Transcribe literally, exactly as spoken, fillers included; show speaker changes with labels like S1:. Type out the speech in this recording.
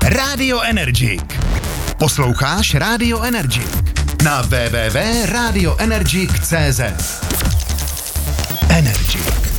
S1: Rádio Energik. Posloucháš Rádio Energik na w w w tečka radio energik tečka c z. Energik.